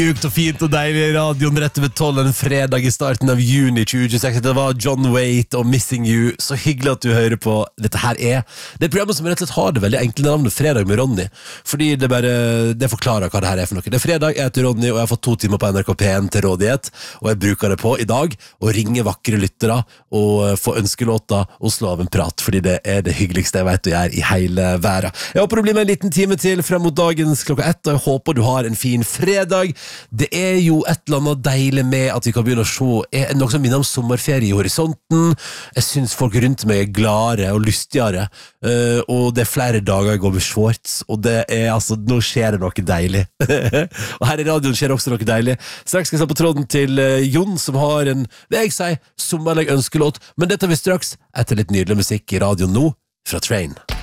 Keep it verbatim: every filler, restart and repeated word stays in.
Mjukt og fint og deilig i radioen rett ved tolv en fredag i starten av juni tjue tjueseks. Det var John Waite og Missing You. Så hyggelig at du hører på. Dette her er Det er programmet som rett og slett har det veldig enkle navnet Fredag med Ronny. Fordi det bare Det forklarer hva det her er for noe. Det er fredag, jeg heter Ronny, og jeg har fått to timer på N R K P en til rådighet. Og jeg bruker det på i dag å ringe vakre lyttere og få ønskelåter og slå av en prat. Fordi det er det hyggeligste jeg vet å gjøre i hele verden. Jeg håper det blir med en liten time til frem mot dagens klokka ett, og jeg håper du har en fin fredag. Det er jo et eller annet deilig med at vi kan begynne å se er noe som minner om sommerferie i horisonten. Jeg synes folk rundt meg er glade og lystigere, uh, og det er flere dager jeg går med shorts, og det er altså, nå skjer det noe deilig. Og her i radioen skjer det også noe deilig. Straks skal jeg stå på tråden til uh, Jon, som har en, vil jeg si, sommerlig ønskelåt, men det tar vi straks etter litt nydelig musikk i radioen nå, fra Train.